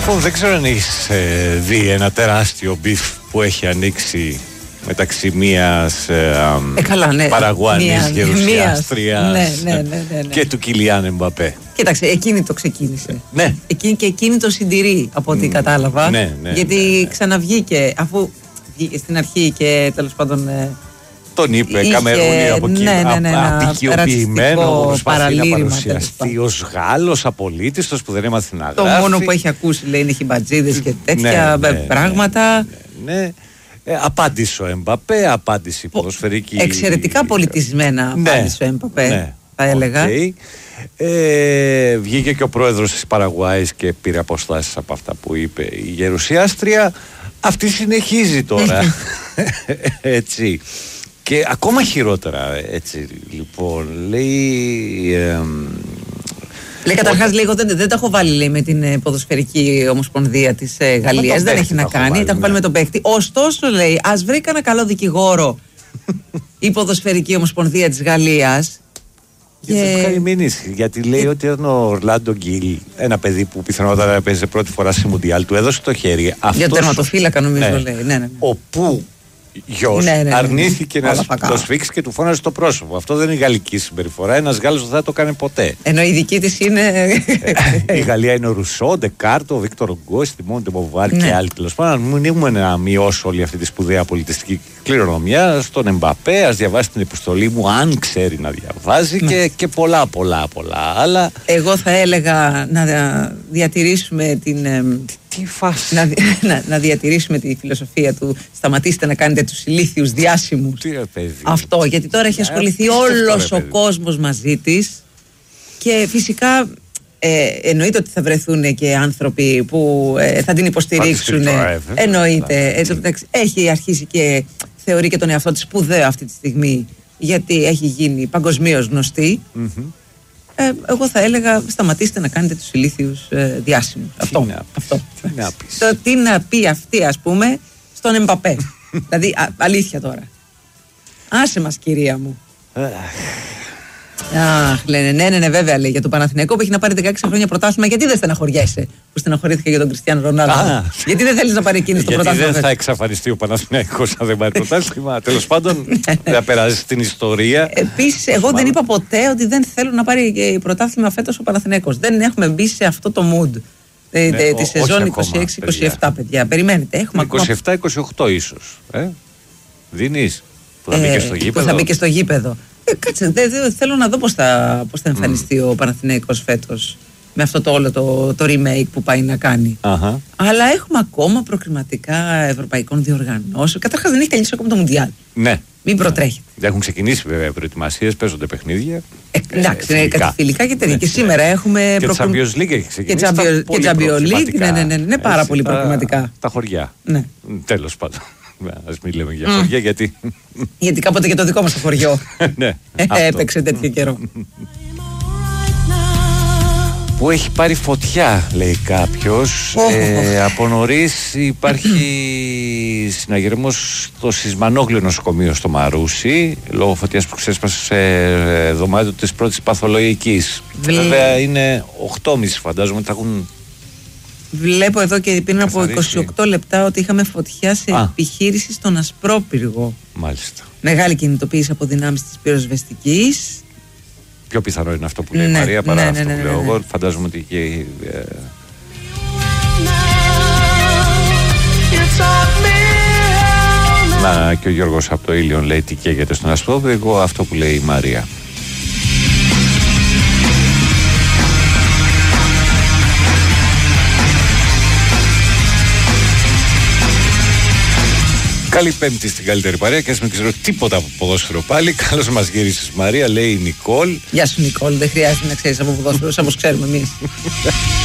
Λοιπόν, δεν ξέρω αν έχεις δει ένα τεράστιο μπιφ που έχει ανοίξει μεταξύ μιας παραγουάνης γερουσιάστριας και του Κιλιάν Εμπαπέ. Κοίταξε, εκείνη το ξεκίνησε. Ναι. Και εκείνη το συντηρεί από ό,τι κατάλαβα. Γιατί ξαναβγήκε, αφού βγήκε στην αρχή και τέλος πάντων. Τον είπε Καμερούνι από εκεί, απεικιοποιημένο, προσπαθεί να παρουσιαστεί ως Γάλλος απολύτιστος που δεν έμαθε να γράφει. Το μόνο που έχει ακούσει λέει είναι χιμπατζίδες και τέτοια πράγματα. Ναι. Απάντησε ο Εμπαπέ, απάντησε η ποδοσφαιρική. Εξαιρετικά πολιτισμένα απάντησε ο Εμπαπέ, θα έλεγα. Βγήκε και ο πρόεδρος της Παραγουάης και πήρε αποστάσεις από αυτά που είπε η γερουσιάστρια. Αυτή συνεχίζει τώρα. Έτσι. Και ακόμα χειρότερα, έτσι, λοιπόν, λέει καταρχάς, εγώ δεν τα έχω βάλει, λέει, με την ποδοσφαιρική ομοσπονδία της Γαλλίας, δεν έχει να κάνει, τα έχω βάλει με τον παίκτη. Ωστόσο, λέει, ας βρει κανένα καλό δικηγόρο η ποδοσφαιρική ομοσπονδία της Γαλλίας. Και θα του κάνει μήνυση, γιατί λέει ότι ο Ορλάντο Γκίλ, ένα παιδί που πιθανότατα να παίζει πρώτη φορά στη Μουντιάλ, του έδωσε το χέρι. Για τερματοφύλακα, νομίζω, λέει. Ναι. Όπου γιος αρνήθηκε να το σφίξει και του φώναζε στο πρόσωπο. Αυτό δεν είναι γαλλική συμπεριφορά. Ένας Γάλλος δεν θα το κάνει ποτέ. Ενώ η δική της είναι. Η Γαλλία είναι ο Ρουσό, ο Ντεκάρτο, ο Βίκτορ Γκό, τη Μόντε Μποβάρ και άλλοι. Τέλος πάντων, μην ήμουν να μειώσω όλη αυτή τη σπουδαία πολιτιστική κληρονομιά στον Εμπαπέ. Ας διαβάσει την επιστολή μου, αν ξέρει να διαβάζει, και πολλά άλλα. Εγώ θα έλεγα να διατηρήσουμε την. Να διατηρήσουμε τη φιλοσοφία του. Σταματήστε να κάνετε τους ηλίθιους διάσημους. Αυτό, γιατί τώρα έχει ασχοληθεί όλος ο κόσμος μαζί της. Και φυσικά εννοείται ότι θα βρεθούν και άνθρωποι που θα την υποστηρίξουν. Εννοείται. Έχει αρχίσει και θεωρεί και τον εαυτό της σπουδαίο αυτή τη στιγμή, γιατί έχει γίνει παγκοσμίως γνωστή. Εγώ θα έλεγα σταματήστε να κάνετε τους ηλίθιους διάσημους. Αυτό. Τι να πει αυτή, ας πούμε, στον Εμπαπέ. Δηλαδή, αλήθεια τώρα. Άσε μας, κυρία μου. Αχ, λένε, ναι, βέβαια, λέει, για τον Παναθηναϊκό που έχει να πάρει 16 χρόνια πρωτάθλημα. Γιατί δεν στεναχωριέσαι που στεναχωρήθηκε για τον Κριστιάνο Ρονάλντο? Γιατί δεν θέλεις να πάρει εκείνη το πρωτάθλημα? Γιατί δεν θα εξαφανιστεί ο Παναθηναϊκός αν δεν πάρει πρωτάθλημα? Τέλος πάντων, θα περάσει στην ιστορία. Επίσης, εγώ δεν είπα ποτέ ότι δεν θέλω να πάρει πρωτάθλημα φέτος ο Παναθηναϊκός. Δεν έχουμε μπει σε αυτό το mood τη σεζόν 26-27, παιδιά. Περιμένετε, έχουμε 27-28 ίσως. Δίνεις που θα μπει και στο γήπεδο. Κάτσε, θέλω να δω πώς θα εμφανιστεί ο Παναθηναϊκός φέτος με αυτό το όλο το remake που πάει να κάνει. Αλλά έχουμε ακόμα προκριματικά ευρωπαϊκών διοργανώσεων. Καταρχάς δεν έχει τελειώσει ακόμα το Μουντιάλ. Ναι. Μην προτρέχετε. Δεν έχουν ξεκινήσει βέβαια προετοιμασίες, παίζονται παιχνίδια. Εντάξει, φιλικά και τέτοια. Και σήμερα έχουμε. Και Champions League έχει ξεκινήσει. Και Champions League, ναι, πάρα πολύ προκριματικά. Τα χωριά. Ναι. Τέλος πάντων. Ας μην λέμε για χωριά, γιατί. Γιατί κάποτε και το δικό μας το χωριό έπαιξε τέτοιο καιρό. Που έχει πάρει φωτιά, λέει κάποιος. Από νωρίς υπάρχει συναγερμός στο Σισμανόγλιο νοσοκομείο στο Μαρούσι, λόγω φωτιάς που ξέσπασε σε δωμάτιο της πρώτης παθολογικής. Βέβαια είναι 8.30, φαντάζομαι ότι θα έχουν. Βλέπω εδώ και πριν από 28 λεπτά ότι είχαμε φωτιά σε επιχείρηση στον Ασπρόπυργο. Μάλιστα. Μεγάλη κινητοποίηση από δυνάμεις της πυροσβεστικής. Πιο πιθανό είναι αυτό που λέει η Μαρία παρά αυτό που λέω εγώ. Φαντάζομαι ότι και. Να, και ο Γιώργος από το Ήλιον λέει τι καίγεται στον Ασπρόπυργο. Αυτό που λέει η Μαρία. Καλή Πέμπτη στην καλύτερη παρέα και ας μην ξέρω τίποτα από ποδόσφαιρο πάλι. Καλώς μας γύρισες, Μαρία, λέει η Νικόλ. Γεια σου, Νικόλ. Δεν χρειάζεται να ξέρεις από ποδόσφαιρο όπως ξέρουμε εμείς.